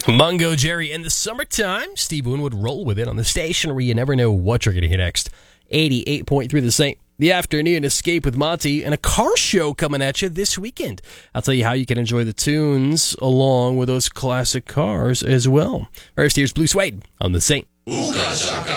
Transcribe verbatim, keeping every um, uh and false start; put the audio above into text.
Mungo Jerry in the summertime. Steve Woon would roll with it on the station where you never know what you're going to hear next. eighty-eight point three The Saint. The afternoon escape with Monty and a car show coming at you this weekend. I'll tell you how you can enjoy the tunes along with those classic cars as well. First, here's Blue Suede on the Saint.